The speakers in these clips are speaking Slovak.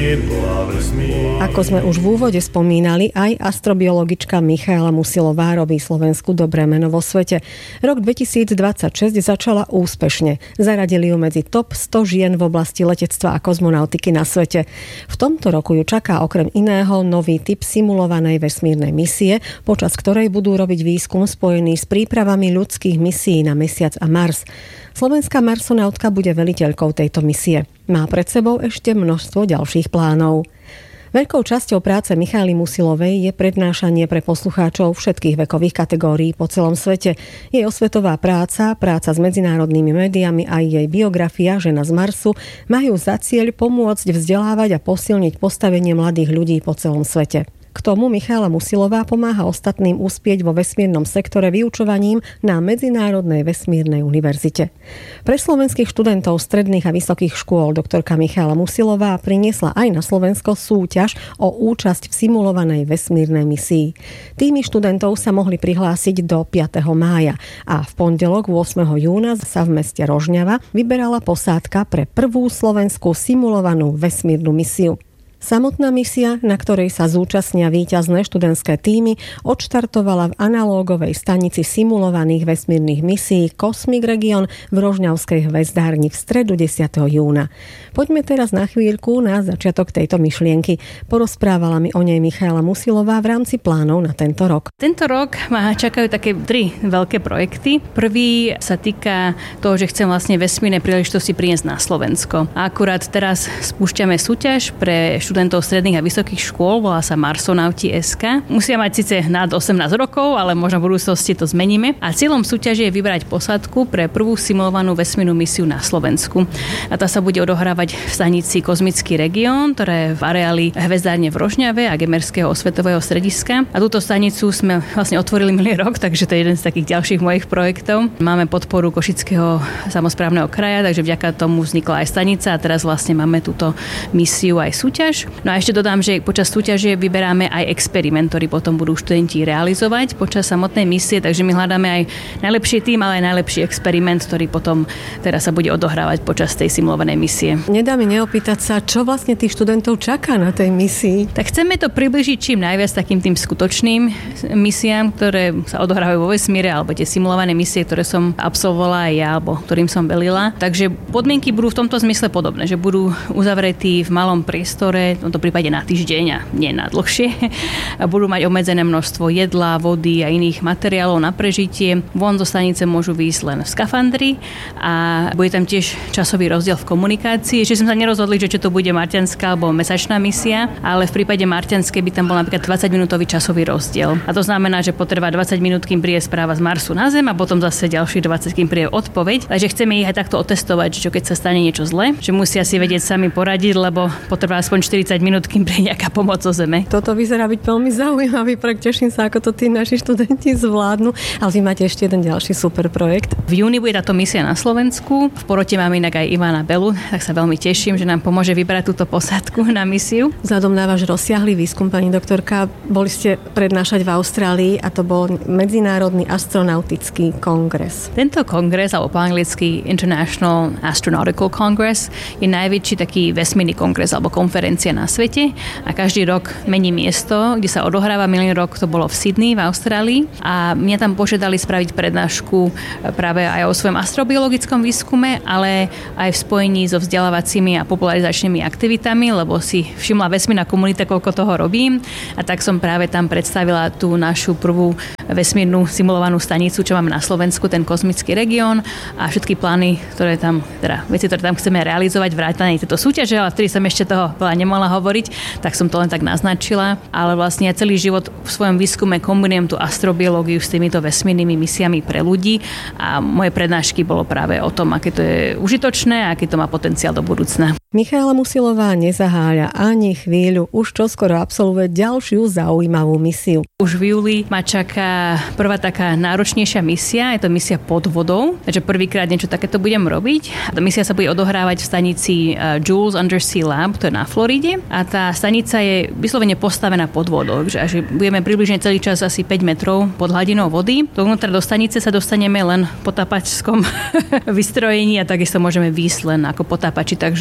Ako sme už v úvode spomínali, aj astrobiologička Michaela Musilová robí Slovensku dobré meno vo svete. Rok 2026 začala úspešne. Zaradili ju medzi top 100 žien v oblasti letectva a kozmonautiky na svete. V tomto roku ju čaká okrem iného nový typ simulovanej vesmírnej misie, počas ktorej budú robiť výskum spojený s prípravami ľudských misií na Mesiac a Mars. Slovenská marsonautka bude veliteľkou tejto misie. Má pred sebou ešte množstvo ďalších plánov. Veľkou časťou práce Michaely Musilovej je prednášanie pre poslucháčov všetkých vekových kategórií po celom svete. Jej osvetová práca s medzinárodnými médiami a jej biografia Žena z Marsu majú za cieľ pomôcť vzdelávať a posilniť postavenie mladých ľudí po celom svete. K tomu Michaela Musilová pomáha ostatným uspieť vo vesmírnom sektore vyučovaním na Medzinárodnej vesmírnej univerzite. Pre slovenských študentov stredných a vysokých škôl doktorka Michaela Musilová priniesla aj na Slovensko súťaž o účasť v simulovanej vesmírnej misii. Tými študentov sa mohli prihlásiť do 5. mája a v pondelok 8. júna sa v meste Rožňava vyberala posádka pre prvú slovenskú simulovanú vesmírnu misiu. Samotná misia, na ktorej sa zúčastnia víťazné študentské tímy, odštartovala v analógovej stanici simulovaných vesmírnych misií Cosmic Region v Rožňavskej hvezdárni v stredu 10. júna. Poďme teraz na chvíľku na začiatok tejto myšlienky. Porozprávala mi o nej Michaela Musilová v rámci plánov na tento rok. Tento rok ma čakajú také 3 veľké projekty. Prvý sa týka toho, že chcem vlastne vesmírne príležitosti priniesť na Slovensko. A akurát teraz spúšťame súťaž pre študentov stredných a vysokých škôl, volá sa Marsonauti.sk. Musia mať síce nad 18 rokov, ale možno v budúcnosti to zmeníme. A cieľom súťaže je vybrať posádku pre prvú simulovanú vesmírnu misiu na Slovensku. A tá sa bude odohrávať v stanici Kozmický región, ktorá je v areáli hvezdárne v Rožňave a Gemerského osvetového strediska. A túto stanicu sme vlastne otvorili minulý rok, takže to je jeden z takých ďalších mojich projektov. Máme podporu Košického samosprávneho kraja, takže vďaka tomu vznikla aj stanica a teraz vlastne máme túto misiu aj súťaž. No a ešte dodám, že počas súťaže vyberáme aj experiment, ktorý potom budú študenti realizovať počas samotnej misie, takže my hľadáme aj najlepší tím, ale aj najlepší experiment, ktorý potom teraz sa bude odohrávať počas tej simulovanej misie. Nedá mi neopýtať sa, čo vlastne tých študentov čaká na tej misii. Tak chceme to približiť čím najviac takým tým skutočným misiám, ktoré sa odohrávajú vo vesmíre, alebo tie simulované misie, ktoré som absolvovala aj ja, alebo ktorým som velila. Takže podmienky budú v tomto zmysle podobné, že budú uzavretí v malom priestore, v tomto prípade na týždeň a nie na dlhšie. Budú mať obmedzené množstvo jedla, vody a iných materiálov na prežitie. Von zo stanice môžu výjsť len v skafandri a bude tam tiež časový rozdiel v komunikácii. Ešte sme sa nerozhodli, že či to bude marťanská alebo mesačná misia, ale v prípade marťanskej by tam bol napríklad 20-minútový časový rozdiel. A to znamená, že potrvá 20 minút, kým príde správa z Marsu na Zem a potom zase ďalších 20, kým príde odpoveď. Takže chceme ich aj takto otestovať, že čo keď sa stane niečo zle, že musia si vedieť sami poradiť, lebo potrvá aspoň 40 minút, kým príde nejaká pomoc zo Zeme. Toto vyzerá byť veľmi zaujímavý projekt. Teším sa, ako to tí naši študenti zvládnu. Ale vy máte ešte jeden ďalší super projekt. V júni bude táto misia na Slovensku. V porote máme inak aj Ivana Belu, tak sa veľmi teším, že nám pomôže vybrať túto posádku na misiu. Vzhľadom na váš rozsiahly výskum, pani doktorka, boli ste prednášať v Austrálii a to bol Medzinárodný astronautický kongres. Tento kongres, alebo po anglicky International Astronautical Congress, je najväčší taký vesmírny kongres alebo konferencia na svete a každý rok mení miesto, kde sa odohráva. Minulý rok to bolo v Sydney v Austrálii a mňa tam požiadali spraviť prednášku práve aj o svojom astrobiologickom výskume, ale aj v spojení so vzdelávacími a popularizačnými aktivitami, lebo si všimla vesmírna komunita, koľko toho robím a tak som práve tam predstavila tú našu prvú vesmírnu simulovanú stanicu, čo máme na Slovensku, ten kozmický región a všetky plány, ktoré tam, teda veci, ktoré tam chceme realizovať, vrátane tejto súťaže, ale vtedy som ešte toho veľa nemohla hovoriť, tak som to len tak naznačila, ale vlastne ja celý život v svojom výskume kombinujem tú astrobiológiu s týmito vesmírnymi misiami pre ľudí a moje prednášky bolo práve o tom, aké to je užitočné a aký to má potenciál do budúcna. Michaela Musilová nezaháľa ani chvíľu, už čoskoro absolvuje ďalšiu zaujímavú misiu. Už v júli ma čaká prvá taká náročnejšia misia, je to misia pod vodou, takže prvýkrát niečo takéto budem robiť. Tá misia sa bude odohrávať v stanici Jules Undersea Lab, to je na Floride a tá stanica je vyslovene postavená pod vodou, takže budeme približne celý čas asi 5 metrov pod hladinou vody. Dovnútra do stanice sa dostaneme len v potápačskom vystrojení a takisto môžeme výjsť len ako potápači, takže v tom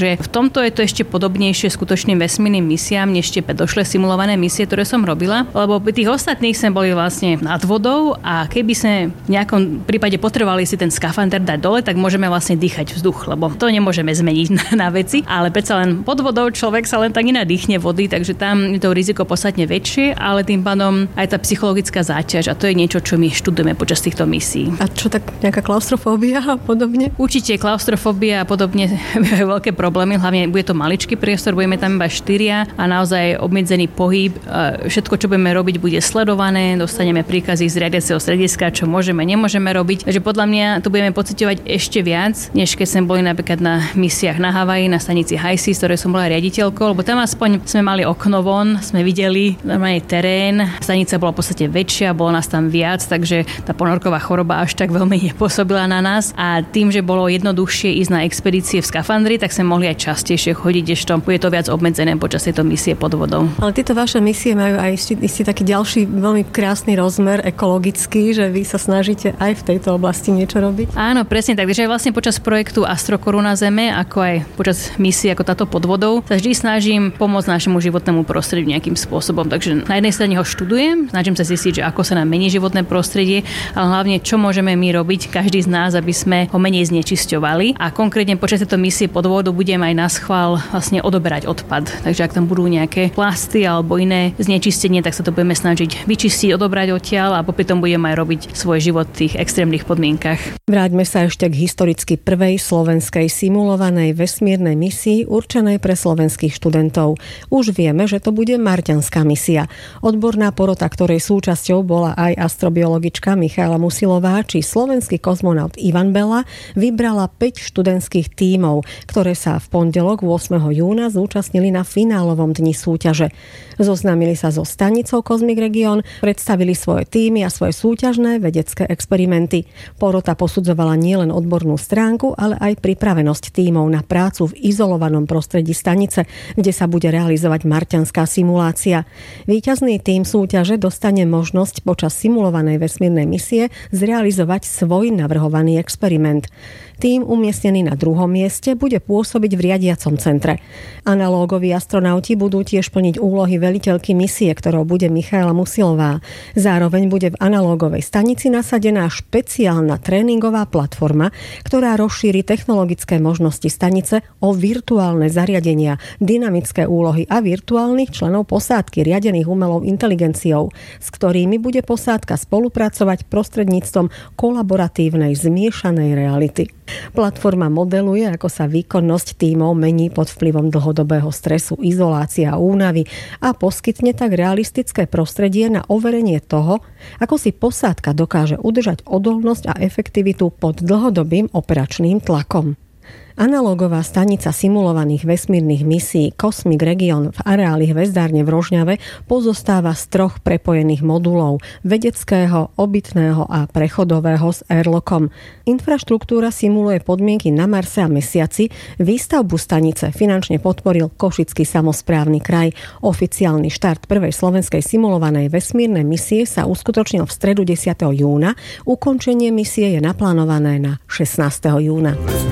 tomto je to ešte podobnejšie skutočným vesmírnym misiám, než tie predošlé simulované misie, ktoré som robila, lebo pri tých ostatných sme boli vlastne nad vodou a keby sme v nejakom prípade potrebovali si ten skafander dať dole, tak môžeme vlastne dýchať vzduch, lebo to nemôžeme zmeniť na veci, ale predsa len pod vodou človek sa len tak nenadýchne vody, takže tam je to riziko podstatne väčšie, ale tým pádom aj tá psychologická záťaž a to je niečo, čo my študujeme počas týchto misií. A čo tak nejaká klaustrofóbia a podobne? Určite klaustrofóbia a podobne majú veľké problémy, hlavne bude to maličký priestor, budeme tam iba 4 a naozaj obmedzený pohyb. Všetko, čo budeme robiť, bude sledované, dostaneme príkazy z riadiaceho strediska, čo môžeme, nemôžeme robiť. Takže podľa mňa to budeme pociťovať ešte viac, než keď sme boli napríklad na misiách na Havaji, na stanici HiSeas, ktorej som bola riaditeľkou, lebo tam aspoň sme mali okno von, sme videli normálne terén, stanica bola v podstate väčšia, bolo nás tam viac, takže tá ponorková choroba až tak veľmi nepôsobila na nás a tým, že bolo jednoduchšie ísť na expedície v skafandri, tak sme mohli aj častejšie chodiť, ešte bude to viac obmedzené počas tejto misie pod vodou. Ale tieto vaše misie majú aj istý taký ďalší veľmi krásny rozmer ekologický, že vy sa snažíte aj v tejto oblasti niečo robiť? Áno, presne tak. Takže vlastne počas projektu Astrokoruna Zeme, ako aj počas misie ako táto pod vodou, sa vždy snažím pomôcť našemu životnému prostrediu nejakým spôsobom. Takže na jednej strane ho študujem, snažím sa zistiť, že ako sa nám mení životné prostredie, ale hlavne čo môžeme my robiť každý z nás, aby sme ho menej znečisťovali. A konkrétne počas tejto misie pod vodou budem aj na schvál vlastne odoberať odpad. Takže ak tam budú nejaké plasty alebo iné znečistenie, tak sa to budeme snažiť vyčistiť, odobrať odtiaľ a popri tom budeme aj robiť svoj život v tých extrémnych podmienkach. Vráťme sa ešte k historicky prvej slovenskej simulovanej vesmírnej misii určenej pre slovenských študentov. Už vieme, že to bude marťanská misia. Odborná porota, ktorej súčasťou bola aj astrobiologička Michaela Musilová či slovenský kozmonaut Ivan Bela, vybrala 5 študentských tímov, ktoré sa v pondelok 8. júna zúčastnili na finálovom dni súťaže. Zoznámili sa so stanicou Cosmic Region, predstavili svoje tímy a svoje súťažné vedecké experimenty. Porota posudzovala nielen odbornú stránku, ale aj pripravenosť tímov na prácu v izolovanom prostredí stanice, kde sa bude realizovať marťanská simulácia. Víťazný tím súťaže dostane možnosť počas simulovanej vesmírnej misie zrealizovať svoj navrhovaný experiment. Tím umiestnený na 2. mieste bude pôsobiť v riadiacom centre. Analógoví astronauti budú tiež plniť úlohy veliteľky misie, ktorou bude Michaela Musilová. Zároveň bude v analógovej stanici nasadená špeciálna tréningová platforma, ktorá rozšíri technologické možnosti stanice o virtuálne zariadenia, dynamické úlohy a virtuálnych členov posádky riadených umelou inteligenciou, s ktorými bude posádka spolupracovať prostredníctvom kolaboratívnej zmiešanej reality. Platforma modeluje, ako sa výkonnosť tímov mení pod vplyvom dlhodobého stresu, izolácie a únavy a poskytne tak realistické prostredie na overenie toho, ako si posádka dokáže udržať odolnosť a efektivitu pod dlhodobým operačným tlakom. Analógová stanica simulovaných vesmírnych misií Cosmic Region v areáli hvezdárne v Rožňave pozostáva z 3 prepojených modulov vedeckého, obytného a prechodového s airlockom. Infraštruktúra simuluje podmienky na Marse a Mesiaci. Výstavbu stanice finančne podporil Košický samosprávny kraj. Oficiálny štart prvej slovenskej simulovanej vesmírnej misie sa uskutočnil v stredu 10. júna. Ukončenie misie je naplánované na 16. júna.